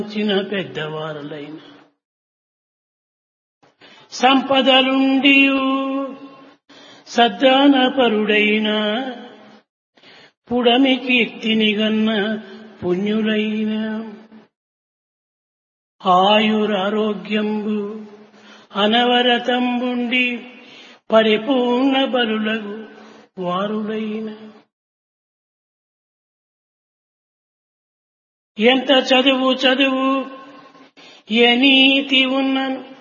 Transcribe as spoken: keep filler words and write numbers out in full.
చిన్న పెద్దవారులైన సంపదలుండి సద్దానపరుడైన పుడమి కీర్తినిగన్న పుణ్యులైన ఆయురారోగ్యంబు అనవరతంబుండి పరిపూర్ణ బలులగు వారులైన ఎంత చదువు చదువు ఏ నీతి ఉన్నను